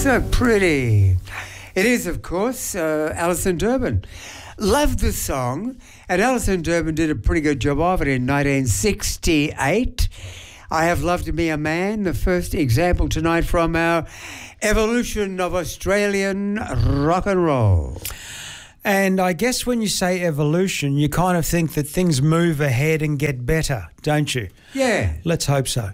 So pretty. It is, of course, Alison Durbin. Loved the song, and Alison Durbin did a pretty good job of it in 1968. I Have Loved Me a Man, the first example tonight from our evolution of Australian rock and roll. And I guess when you say evolution, you kind of think that things move ahead and get better, don't you? Yeah. Let's hope so.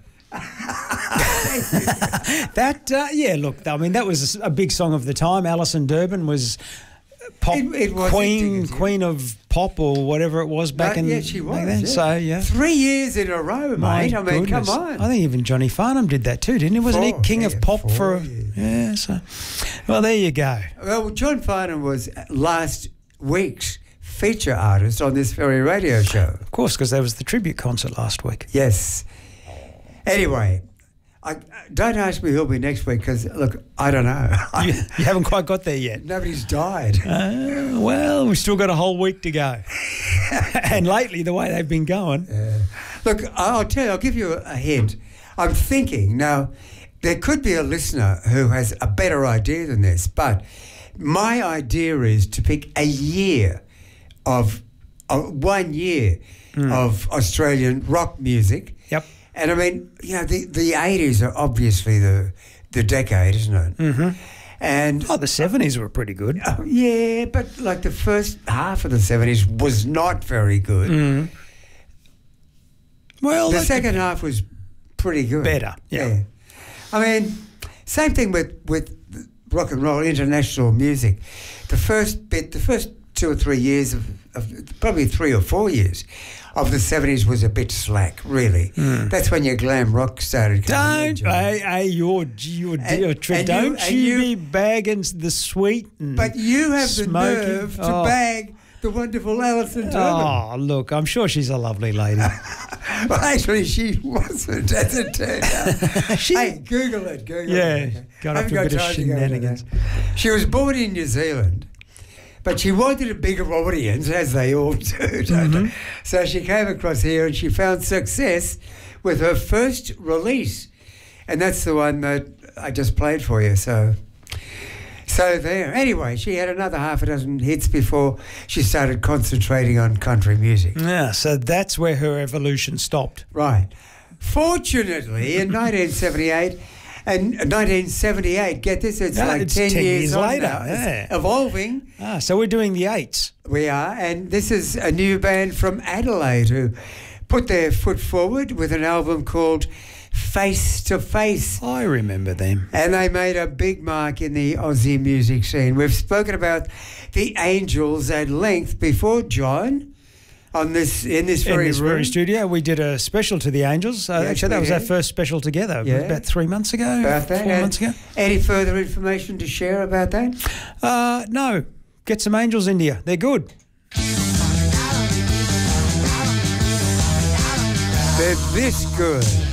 Look, I mean, that was a big song of the time. Alison Durbin was pop It was queen of pop or whatever it was back then. Yeah, she was. Back then. Yeah. So, yeah. 3 years in a row, mate. I mean, goodness. come on. I think even Johnny Farnham did that too, didn't he? Wasn't he king of pop for? Yeah. So, well, there you go. Well, John Farnham was last week's feature artist on this very radio show. Of course, because there was the tribute concert last week. Yes. Anyway, don't ask me who'll be next week because, look, I don't know. You haven't quite got there yet. Nobody's died. Well, we've still got a whole week to go. And lately, the way they've been going. Look, I'll tell you, I'll give you a hint. I'm thinking, now, there could be a listener who has a better idea than this, but my idea is to pick a year of 1 year of Australian rock music. Yep. And I mean, you know, the 80s are obviously the decade, isn't it? Mm-hmm. And the 70s were pretty good. Yeah, but like the first half of the 70s was not very good. Mm. Well, the second half was pretty good. Better, yeah. I mean, same thing with rock and roll, international music. The first 2 or 3 years of probably 3 or 4 years of the 70s was a bit slack, really. That's when your glam rock started coming. Don't you be bagging the sweet. But you have the nerve to bag the wonderful Alison Durbin. Oh, look, I'm sure she's a lovely lady. Well, actually, she wasn't, as it turned out. Hey, Google it. Got up to a bit of shenanigans. She was born in New Zealand, but she wanted a bigger audience, as they all do, don't they? So she came across here and she found success with her first release. And that's the one that I just played for you. So there. Anyway, she had another half a dozen hits before she started concentrating on country music. Yeah, so that's where her evolution stopped. Right. Fortunately, in 1978... And 1978, get this, it's 10 years later. Yeah. It's evolving. So we're doing the 8s. We are, and this is a new band from Adelaide who put their foot forward with an album called Face to Face. I remember them. And they made a big mark in the Aussie music scene. We've spoken about the Angels at length before, John. In this very studio, we did a special to the Angels. Actually, that was our first special together about 3 months ago, about that. 4 months ago. Any further information to share about that? No. Get some Angels in here. They're good. They're this good.